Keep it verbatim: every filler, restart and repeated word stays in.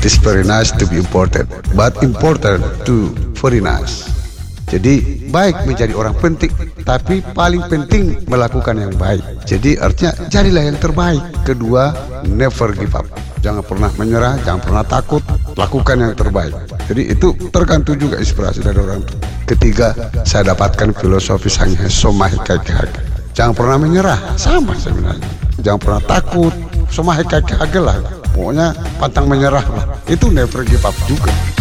It is very nice to be important, but important to very nice. Jadi baik menjadi orang penting, tapi paling penting melakukan yang baik. Jadi artinya jadilah yang terbaik. Kedua, never give up. Jangan pernah menyerah, jangan pernah takut, lakukan yang terbaik. Jadi itu tergantung juga inspirasi dari orang tua. Ketiga, saya dapatkan filosofi Sang Hyang Mahika. Jangan pernah menyerah, sama sebenarnya. Jangan pernah takut, semua hekake lah. Pokoknya pantang menyerah lah. Itu never give up juga.